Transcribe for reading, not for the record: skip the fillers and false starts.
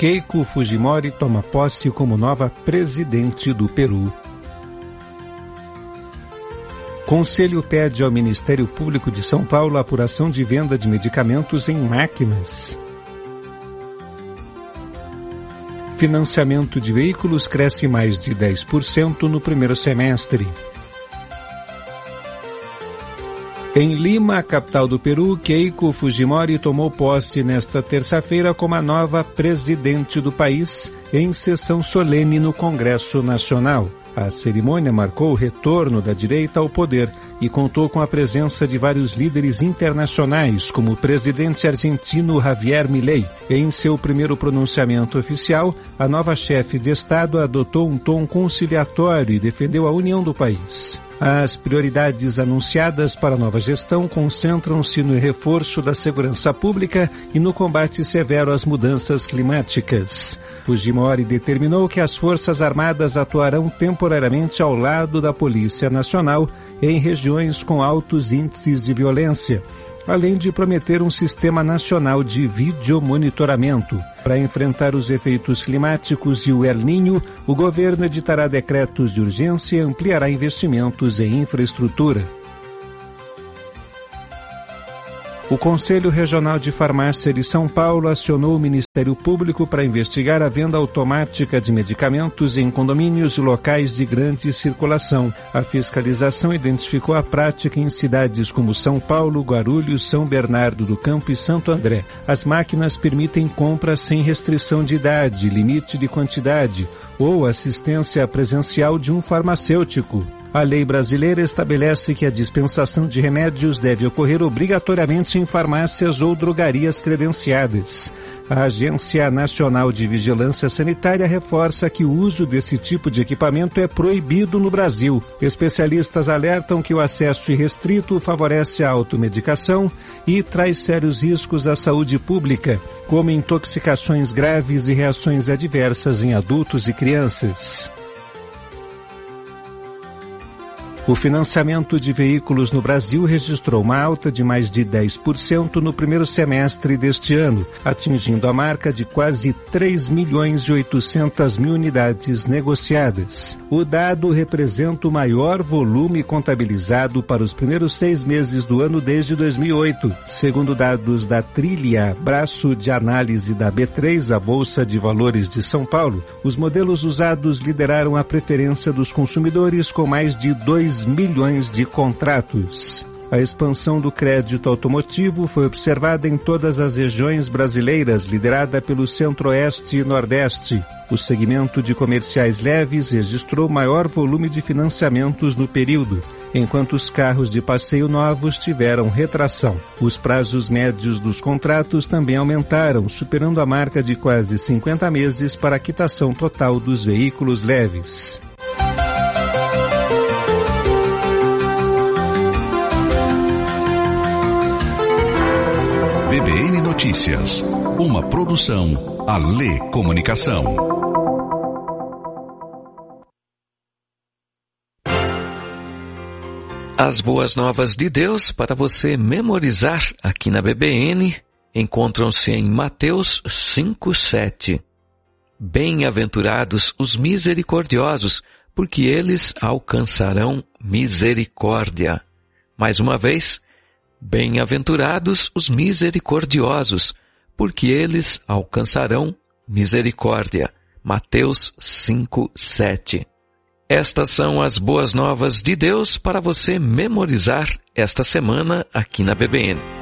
Keiko Fujimori toma posse como nova presidente do Peru. Conselho pede ao Ministério Público de São Paulo a apuração de venda de medicamentos em máquinas. Financiamento de veículos cresce mais de 10% no primeiro semestre. Em Lima, capital do Peru, Keiko Fujimori tomou posse nesta terça-feira como a nova presidente do país, em sessão solene no Congresso Nacional. A cerimônia marcou o retorno da direita ao poder e contou com a presença de vários líderes internacionais, como o presidente argentino Javier Milei. Em seu primeiro pronunciamento oficial, a nova chefe de Estado adotou um tom conciliatório e defendeu a união do país. As prioridades anunciadas para a nova gestão concentram-se no reforço da segurança pública e no combate severo às mudanças climáticas. Fujimori determinou que as Forças Armadas atuarão temporariamente ao lado da Polícia Nacional em regiões com altos índices de violência, além de prometer um sistema nacional de videomonitoramento. Para enfrentar os efeitos climáticos e o El Niño, o governo editará decretos de urgência e ampliará investimentos em infraestrutura. O Conselho Regional de Farmácia de São Paulo acionou o Ministério Público para investigar a venda automática de medicamentos em condomínios e locais de grande circulação. A fiscalização identificou a prática em cidades como São Paulo, Guarulhos, São Bernardo do Campo e Santo André. As máquinas permitem compras sem restrição de idade, limite de quantidade ou assistência presencial de um farmacêutico. A lei brasileira estabelece que a dispensação de remédios deve ocorrer obrigatoriamente em farmácias ou drogarias credenciadas. A Agência Nacional de Vigilância Sanitária reforça que o uso desse tipo de equipamento é proibido no Brasil. Especialistas alertam que o acesso irrestrito favorece a automedicação e traz sérios riscos à saúde pública, como intoxicações graves e reações adversas em adultos e crianças. O financiamento de veículos no Brasil registrou uma alta de mais de 10% no primeiro semestre deste ano, atingindo a marca de quase 3.800.000 unidades negociadas. O dado representa o maior volume contabilizado para os primeiros 6 meses do ano desde 2008. Segundo dados da Trilha, braço de análise da B3, a Bolsa de Valores de São Paulo, os modelos usados lideraram a preferência dos consumidores com mais de 2 milhões de contratos. A expansão do crédito automotivo foi observada em todas as regiões brasileiras, liderada pelo Centro-Oeste e Nordeste. O segmento de comerciais leves registrou maior volume de financiamentos no período, enquanto os carros de passeio novos tiveram retração. Os prazos médios dos contratos também aumentaram, superando a marca de quase 50 meses para a quitação total dos veículos leves. BBN Notícias, uma produção Alê Comunicação. As boas novas de Deus para você memorizar aqui na BBN encontram-se em Mateus 5:7. Bem-aventurados os misericordiosos, porque eles alcançarão misericórdia. Mais uma vez, bem-aventurados os misericordiosos, porque eles alcançarão misericórdia. Mateus 5:7. Estas são as boas novas de Deus para você memorizar esta semana aqui na BBN.